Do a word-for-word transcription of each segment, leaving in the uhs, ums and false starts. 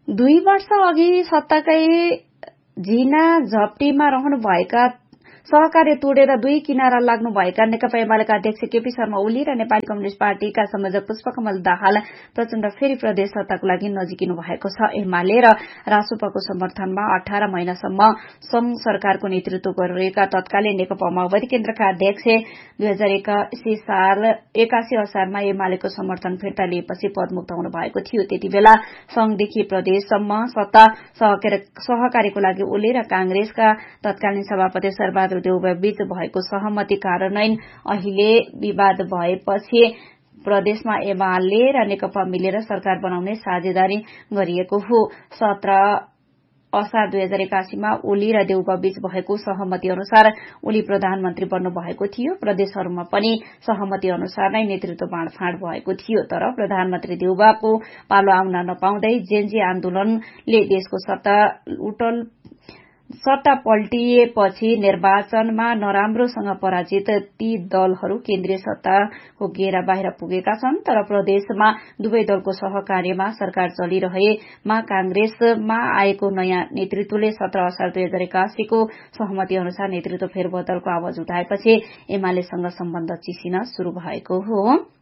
दुई वर्ष अघि सत्ताकै झिना झप्टीमा रहनुभएका सहकार्य तोडेर दुई किनारा लाग्नुभएका नेकपा एमालेका अध्यक्ष केपी शर्मा ओली र नेपाली कम्युनिष्ट पार्टीका संयोजक पुष्पकमल दाहाल प्रचण्ड फेरि प्रदेश सत्ताको लागि नजिकिनु भएको छ। एमाले र रासुपाको समर्थनमा अठार महिनासम्म संघ सरकारको नेतृत्व गरिरहेका तत्कालीन नेकपा माओवादी केन्द्रका अध्यक्ष दुई हजार एकासी साल एकासी असारमा एमालेको समर्थन फिर्ता लिएपछि पदमुक्त हुनु भएको थियो। त्यति बेला संघदेखि प्रदेशसम्म सत्ता सहकार्यको लागि ओली र कांग्रेसका तत्कालीन सभापति सर्वबहादुर देउवा बीच भएको सहमति कार्यान्वयन अहिले विवाद भएपछि प्रदेशमा एमाले र नेकपा मिलेर सरकार बनाउने साझेदारी गरिएको हो। सत्र असार दुई हजार एकासीमा ओली र देउवा बीच भएको सहमति अनुसार ओली प्रधानमन्त्री बन्नु भएको थियो। प्रदेशहरूमा पनि सहमति अनुसार नै नेतृत्व बाँडफाँड भएको थियो। तर प्रधानमन्त्री देउवाको पालो आउन नपाउँदै जेनजी आन्दोलनले देशको सत्ता उटल सट्टा पल्टिएपछि निर्वाचनमा नराम्रोसँग पराजित ती दलहरू केन्द्रीय सत्ताको घेरा बाहिर पुगेका छन्। तर प्रदेशमा दुवै दलको सहकार्यमा सरकार चलिरहेमा कांग्रेसमा आएको नयाँ नेतृत्वले सत्र असार दुई हजार एकासीको सहमति अनुसार नेतृत्व फेरबदलको आवाज उठाएपछि एमालेसँग सम्बन्ध चिसिन शुरू भएको हो।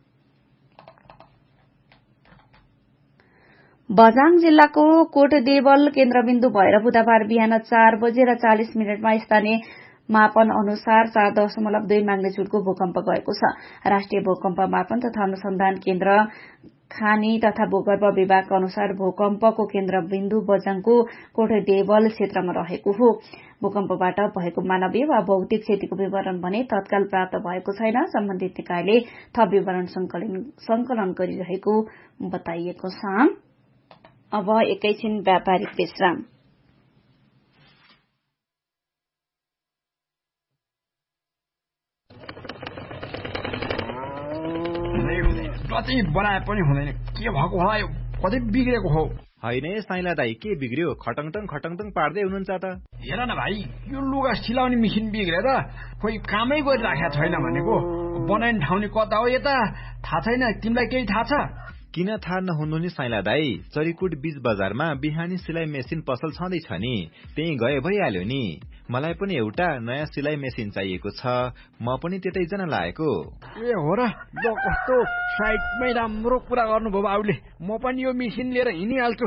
बझाङ जिल्लाको कोटदेवल केन्द्रबिन्दु भएर बुधबार बिहान चार बजेर चालिस मिनटमा स्थानीय मापन अनुसार चार दशमलव दुई म्याग्निच्युडको भूकम्प गएको छ। राष्ट्रिय भूकम्प मापन तथा अनुसन्धान केन्द्र खानी तथा भूगर्भ विभागका अनुसार भूकम्पको केन्द्रबिन्दु बझाङको कोटदेवल क्षेत्रमा रहेको हो। भूकम्पबाट भएको मानवीय वा भौतिक क्षतिको विवरण भने तत्काल प्राप्त भएको छैन। सम्बन्धित निकायले थप विवरण संकलन गरिरहेको बताइएको छ। अब एकैछिन व्यापारिक विश्राम। कतै बनाए पनि हुँदैन, के भएको होला यो, कतै बिग्रेको हो। होइन साइला दाई, के बिग्रियो? खटङटङ खटङटङ पार्दै हुनुहुन्छ त। हेर न भाइ, यो लुगा सिलाउने मेसिन बिग्रेर खोइ कामै गरिराखेको छैन भनेको। बनाइने ठाउँले कता हो यता थाहा छैन, तिमीलाई केही थाहा छ? किन थाहा नहुनु नि साइला दाई, चरीकोट बीच बजारमा बिहानी सिलाइ मेसिन पसल छँदैछ नि, त्यही गए भइहाल्यो नि। मलाई पनि एउटा नयाँ सिलाइ मेसिन चाहिएको छ, म पनि त्यतै जान लागेको। ए हो र, ल कस्तो साइडमै राम्रो कुरा गर्नुभयो बाबुले, म पनि यो मेसिन लिएर हिँडिहाल्छु।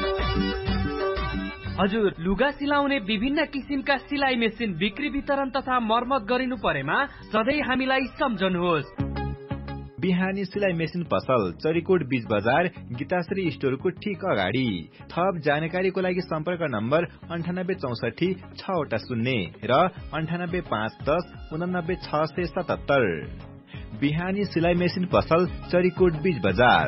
हजुर, लुगा सिलाउने विभिन्न किसिमका सिलाइ मेसिन बिक्री वितरण तथा मर्मत गरिनु परेमा सधैँ हामीलाई सम्झनुहोस्। बिहानी सिलाइ मेसिन पसल चरीकोट बीच बजार गीताश्री स्टोरको ठिक अगाडि। थप जानकारीको लागि सम्पर्क नम्बर अन्ठानब्बे चौसठी छवटा शून्य र अन्ठानब्बे पाँच दस उनानब्बे छ सय सतहत्तर। बिहानी सिलाइ मेसिन पसल चरीकोट बीच बजार।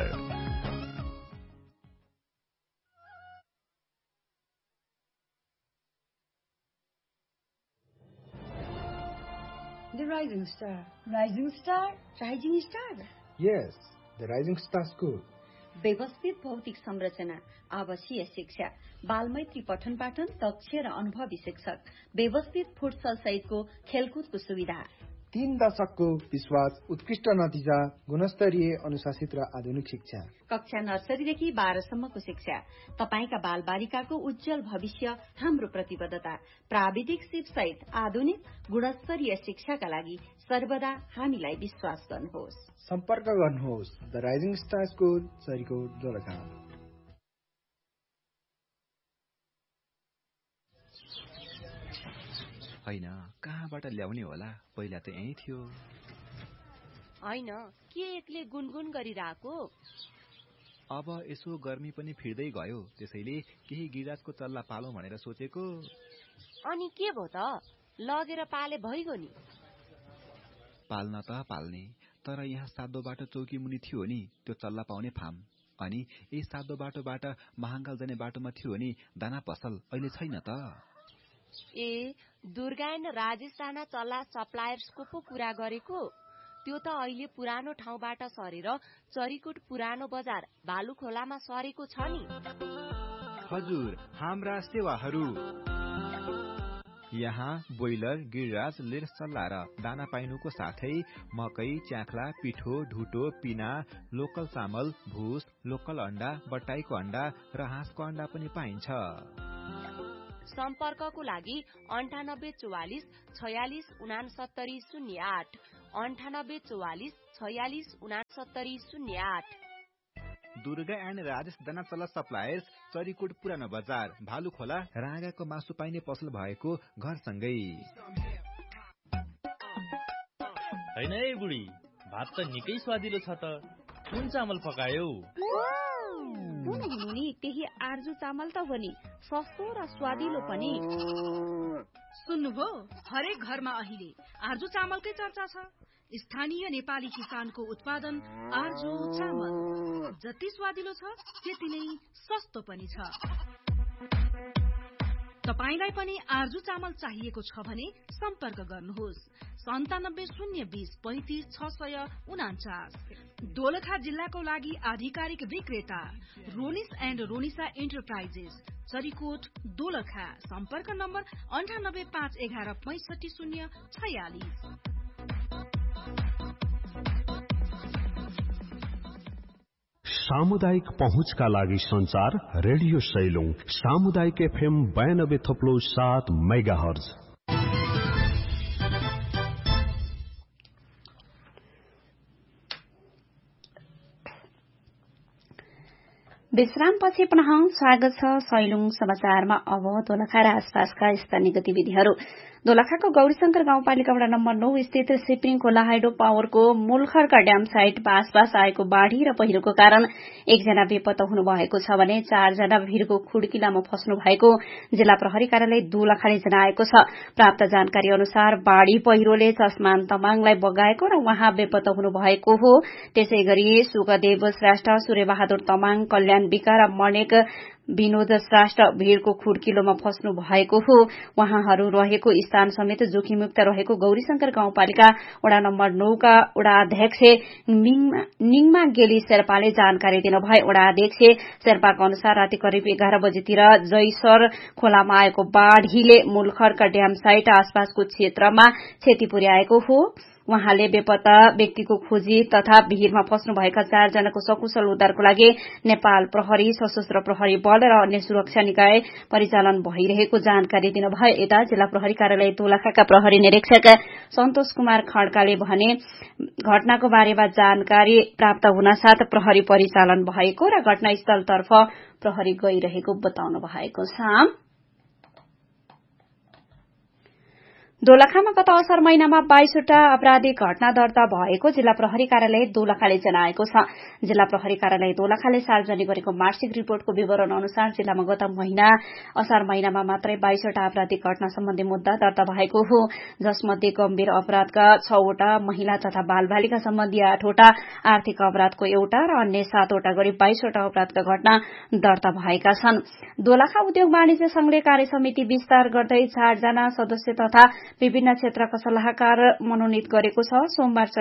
The Rising Star. Rising Star? Rising Star? Yes, the Rising Star School. व्यवस्थित भौतिक संरचना, आवासीय शिक्षा, बालमैत्री पठन पाठन, दक्ष र अनुभवी शिक्षक, व्यवस्थित फुटसल सहितको खेलकुदको सुविधा, तीन दशकको विश्वास, उत्कृष्ट नतिजा, गुणस्तरीय अनुशासित र आधुनिक शिक्षा, कक्षा नर्सरीदेखि बाह्रसम्मको शिक्षा, तपाईका बाल बालिकाको उज्जवल भविष्य हाम्रो प्रतिबद्धता, प्राविधिक सिप सहित आधुनिक गुणस्तरीय शिक्षाका लागि सर्वदा हामीलाई विश्वास गर्नुहोस्। सम्पर्क गर्नुहोस् the rising star school, Charikot, Dolakha. होइन, कहाँबाट ल्याउने होला? पहिला त यही थियो। होइन, के एक्लै गुनगुन गरिरहेको? अब यसो गर्मी पनि फिर्दै गयो, त्यसैले केही गिराजको चल्ला पालौं भनेर सोचेको। अनि के भो त, लगेर पाले भइगयो नि? पाल्न त पाल्ने, तर यहाँ सादो बाटो चौकी मुनि थियो नि त्यो चल्ला पाउने फार्म, अनि यही सादो बाटोबाट महाङ्गाल जाने बाटोमा थियो नि दाना पसल, अहिले छैन त। ए, दुर्गायन राजेश राणा चल्ला सप्लायर्सको पो कुरा गरेको? त्यो त अहिले पुरानो ठाउँबाट सरेर चरीकोट पुरानो बजार भालुखोलामा सरेको छ नि। हजुर, हाम्रा सेवाहरू यहाँ बोइलर, गिरिराज, लिर सल्ला र दाना पाइनुको साथै मकै, च्याख्ला, पिठो, ढुटो, पिना, लोकल चामल, भुस, लोकल अण्डा, बट्टाईको अण्डा र हाँसको अण्डा पनि पाइन्छ। सम्पर्कको लागि अन्ठानब्बे चौवालिस छयालिस उनासत्तरी शून्य आठ अन्ठानब्बे चौवालिस छयालिस उनासत्तरी शून्य आठ। दुर्गा एन्ड राजेश दाना चल्ला सप्लायर्स, चरीकोट पुरानो बजार, भालुखोला, राँगाको मासु पाइने पसल भएको घरसँगै। हैन ए बुढी, भात त निकै स्वादिलो छ त। कुन चामल पकायौ? कुन हुनु नि, त्यही आर्जु चामल त हो नि, सस्तो र स्वादिलो पनि। सुन्नुभयो, हरेक घरमा अहिले आर्जु चामलकै चर्चा छ। स्थानीय नेपाली किसानको उत्पादन आर्जु चामल जति स्वादिलो छ त्यति नै सस्तो पनि छ। तपाईलाई पनि आर्जु चामल चाहिएको छ भने सम्पर्क गर्नुहोस् सन्तानब्बे शून्य बीस पैंतिस छ सय उनाचास। दोलखा जिल्लाको लागि आधिकारिक विक्रेता रोनिस एन्ड रोनिसा इन्टरप्राइजेस, चरीकोट, दोलखा। सम्पर्क नम्बर अन्ठानब्बे पाँच एघार पैंसठी शून्य छयालिस। सामुदायिक पहुँचका लागि संचार रेडियो सैलुङ सामुदायिक एफएम बयानब्बे थप्लो सात मेगाहर्ज। विश्रामपछि पुनः स्वागत छ सैलुङ समाचारमा। अब दोलखा र आसपासका स्थानीय गतिविधिहरू। दोलखाको गौरीशंकर गाउँपालिका वडा नम्बर नौ स्थित सिप्रिङ खोला हाइड्रो पावरको मूलखरका ड्याम साइट आसपास आएको बाढ़ी र पहिरोको कारण एकजना बेपत्ता हुनुभएको छ भने चारजना भीरको खुड्किलामा फस्नु भएको जिल्ला प्रहरी कार्यालय दोलखाले जनाएको छ। प्राप्त जानकारी अनुसार बाढ़ी पहिरोले चस्मान तमाङलाई बगाएको र उहाँ बेपत्ता हुनुभएको हो। त्यसै गरी सुखदेव श्रेष्ठ, सूर्यबहादुर तमाङ, कल्याण विका र मणेक विनोद श्रेष्ठ भीड़को खुड्किलोमा फस्नु भएको हो। उहाँहरू रहेको स्थान समेत जोखिमयुक्त रहेको गौरीशंकर गाउँपालिका वडा नम्बर नौ का वडा अध्यक्ष निङमा गेली शेर्पाले जानकारी दिनुभए। वडा अध्यक्ष शेर्पाको अनुसार राति करिब एघार बजेतिर जयसर खोलामा आएको बाढ़ीले मूलखरका ड्याम साइट आसपासको क्षेत्रमा क्षति पुर्याएको हो। उहाँले बेपत्ता व्यक्तिको खोजी तथा भीड़मा फस्नुभएका चारजनाको सकुशल उद्धारको लागि नेपाल प्रहरी, सशस्त्र प्रहरी बल र अन्य सुरक्षा निकाय परिचालन भइरहेको जानकारी दिनुभयो। यता जिल्ला प्रहरी कार्यालय दोलखाका प्रहरी निरीक्षक सन्तोष कुमार खड्काले भने घटनाको बारेमा जानकारी प्राप्त हुनासाथ प्रहरी परिचालन भएको र घटनास्थलतर्फ प्रहरी गइरहेको बताउनु भएको छ। दोलखामा गत असार महिनामा बाइसवटा आपराधिक घटना दर्ता भएको जिल्ला प्रहरी कार्यालय दोलखाले जनाएको छ। जिल्ला प्रहरी कार्यालय दोलखाले सार्वजनिक गरेको मासिक रिपोर्टको विवरण अनुसार जिल्लामा गत महिना असार महिनामा मात्रै बाइसवटा आपराधिक घटना सम्बन्धी मुद्दा दर्ता भएको हो, जसमध्ये गम्भीर अपराधका छवटा, महिला तथा बालबालिका सम्बन्धी आठवटा, आर्थिक अपराधको एउटा र अन्य सातवटा गरी बाइसवटा अपराधका घटना दर्ता भएका छन्। दोलखा उद्योग वाणिज्य संघले कार्य समिति विस्तार गर्दै चारजना सदस्य तथा विभिन्न क्षेत्रका सल्लाहकार मनोनित गरेको छ। सोमबार